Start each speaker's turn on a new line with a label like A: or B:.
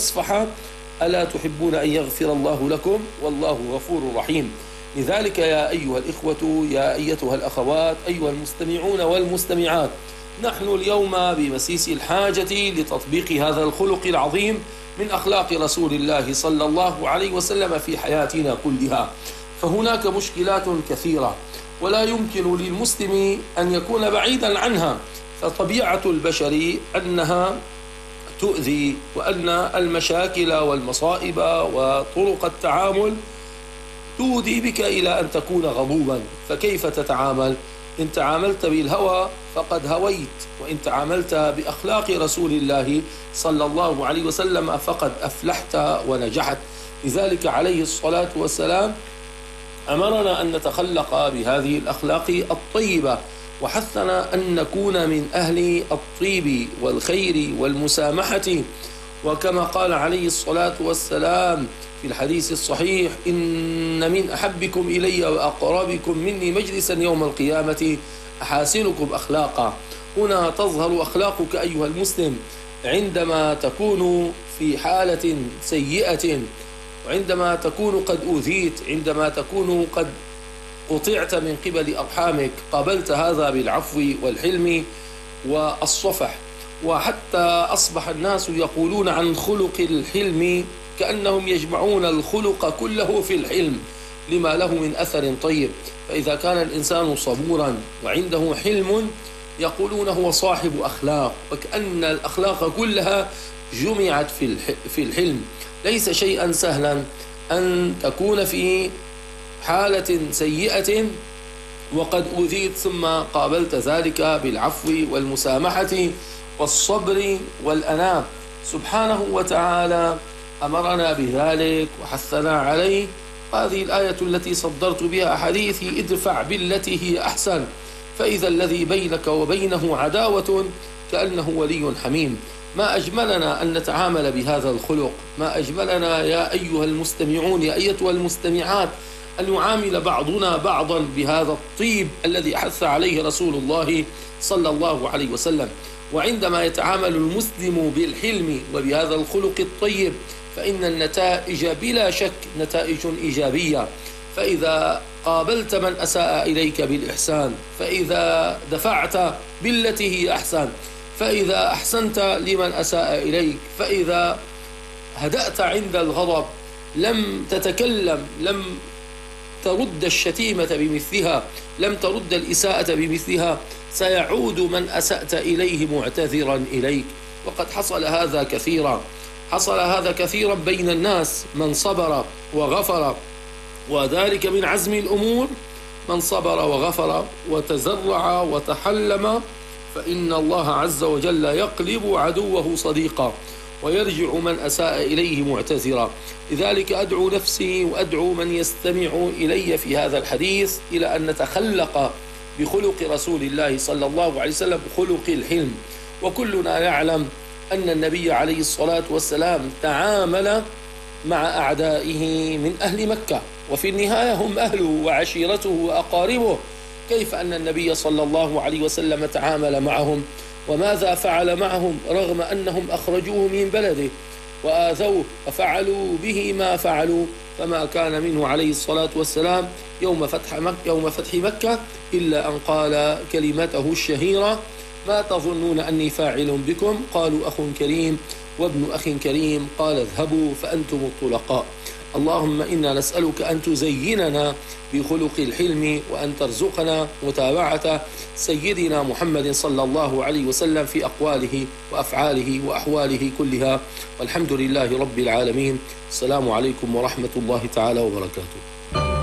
A: وتصفح، ألا تحبون أن يغفر الله لكم والله غفور رحيم. لذلك يا أيها الإخوة، يا أيتها الأخوات، أيها المستمعون والمستمعات، نحن اليوم بمسيس الحاجة لتطبيق هذا الخلق العظيم من أخلاق رسول الله صلى الله عليه وسلم في حياتنا كلها. فهناك مشكلات كثيرة ولا يمكن للمسلم أن يكون بعيدا عنها، فطبيعة البشر أنها تؤذي، وأن المشاكل والمصائب وطرق التعامل تودي بك إلى أن تكون غضوبا. فكيف تتعامل؟ إن تعاملت بالهوى فقد هويت، وإن تعاملت بأخلاق رسول الله صلى الله عليه وسلم فقد أفلحت ونجحت. لذلك عليه الصلاة والسلام أمرنا أن نتخلق بهذه الأخلاق الطيبة، وحثنا أن نكون من أهل الطيب والخير والمسامحة. وكما قال عليه الصلاة والسلام في الحديث الصحيح: إن من أحبكم إلي وأقربكم مني مجلسا يوم القيامة أحاسنكم أخلاقا. هنا تظهر أخلاقك أيها المسلم عندما تكون في حالة سيئة، وعندما تكون قد أوذيت، عندما تكون قد قطعت من قبل أرحامك، قابلت هذا بالعفو والحلم والصفح. وحتى أصبح الناس يقولون عن خلق الحلم كأنهم يجمعون الخلق كله في الحلم لما له من أثر طيب. فإذا كان الإنسان صبورا وعنده حلم يقولون هو صاحب أخلاق، وكأن الأخلاق كلها جمعت في الحلم. ليس شيئا سهلا أن تكون في حالة سيئة وقد أوذيت ثم قابلت ذلك بالعفو والمسامحة والصبر والأناة. سبحانه وتعالى أمرنا بذلك وحثنا عليه. هذه الآية التي صدرت بها حديثي: ادفع بالتي هي أحسن فإذا الذي بينك وبينه عداوة كأنه ولي حميم. ما أجملنا أن نتعامل بهذا الخلق، ما أجملنا يا أيها المستمعون، يا أيتها المستمعات، أن يعامل بعضنا بعضا بهذا الطيب الذي حث عليه رسول الله صلى الله عليه وسلم. وعندما يتعامل المسلم بالحلم وبهذا الخلق الطيب فإن النتائج بلا شك نتائج إيجابية. فإذا قابلت من أساء إليك بالإحسان، فإذا دفعت بالتي هي أحسن، فإذا أحسنت لمن أساء إليك، فإذا هدأت عند الغضب، لم تتكلم، لم ترد الشتيمة بمثلها، لم ترد الإساءة بمثلها، سيعود من أسأت إليه معتذرا إليك. وقد حصل هذا كثيرا، حصل هذا كثيرا بين الناس، من صبر وغفر، وذلك من عزم الأمور. من صبر وغفر وتزرع وتحلم فإن الله عز وجل يقلب عدوه صديقا ويرجع من أساء إليه معتذرا. لذلك أدعو نفسي وأدعو من يستمع إلي في هذا الحديث إلى أن نتخلق بخلق رسول الله صلى الله عليه وسلم، خلق الحلم. وكلنا يعلم أن النبي عليه الصلاة والسلام تعامل مع أعدائه من أهل مكة، وفي النهاية هم أهله وعشيرته وأقاربه. كيف أن النبي صلى الله عليه وسلم تعامل معهم؟ وماذا فعل معهم رغم أنهم أخرجوه من بلده وآذوه وفعلوا به ما فعلوا؟ فما كان منه عليه الصلاة والسلام يوم فتح مكة إلا أن قال كلمته الشهيرة: ما تظنون أني فاعل بكم؟ قالوا أخ كريم وابن أخ كريم. قال اذهبوا فأنتم الطلقاء. اللهم إنا نسألك أن تزيننا بخلق الحلم، وأن ترزقنا متابعة سيدنا محمد صلى الله عليه وسلم في أقواله وأفعاله وأحواله كلها. والحمد لله رب العالمين. السلام عليكم ورحمة الله تعالى وبركاته.